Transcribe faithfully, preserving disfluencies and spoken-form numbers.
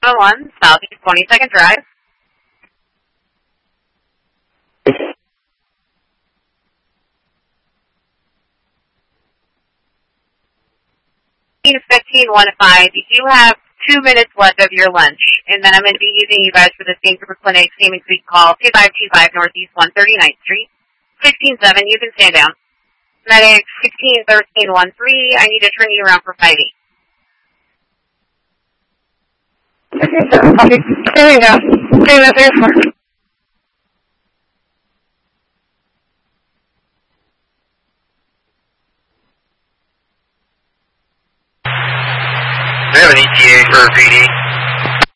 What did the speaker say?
one, Southeast twenty-second Drive. fifteen one five, you do have two minutes left of your lunch, and then I'm going to be using you guys for the same group of clinic, same suite call, two five two five Northeast one thirty-ninth Street. sixteen seven, you can stand down. Medic sixteen thirteen one three, I need to turn you around for five eight. sixteen seven, copy. There you go. Stay with there for. We have an E T A for P D.